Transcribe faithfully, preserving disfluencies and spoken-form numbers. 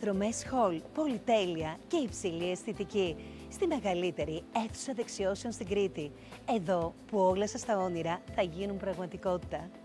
διαδρομές hall, πολυτέλεια και υψηλή αισθητική στη μεγαλύτερη αίθουσα δεξιώσεων στην Κρήτη. Εδώ που όλα σας τα όνειρα θα γίνουν πραγματικότητα.